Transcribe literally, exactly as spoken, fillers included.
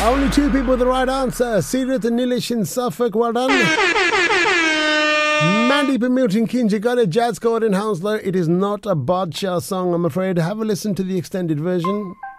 Only two people with the right answer. Seerath and Nilish in Suffolk. Well done. Mandeep and Milton Keynes, you got it. Jazz Gordon Hounslow. It is not a Badshah song, I'm afraid. Have a listen to the extended version.